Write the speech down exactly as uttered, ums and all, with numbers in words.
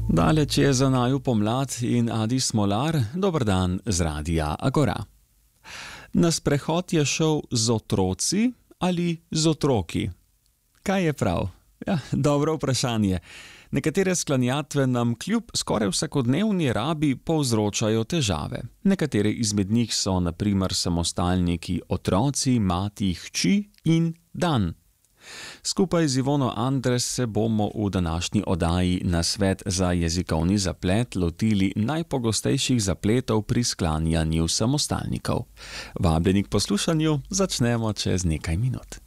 Daleč je za naju pomlad in Adi Smolar, dober dan z Radia Agora. Na sprehod je šel z otroci ali z otroki? Kaj je prav? Ja, dobro vprašanje. Nekatere sklanjatve nam kljub skoraj vsakodnevni rabi povzročajo težave. Nekatere izmed njih so na primer samostalniki otroci, mati, hči in dan. Skupaj z Ivono Andres se bomo v današnji oddaji na svet za jezikovni zaplet lotili najpogostejših zapletov pri sklanjanju samostalnikov. Vabljeni k poslušanju, začnemo čez nekaj minut.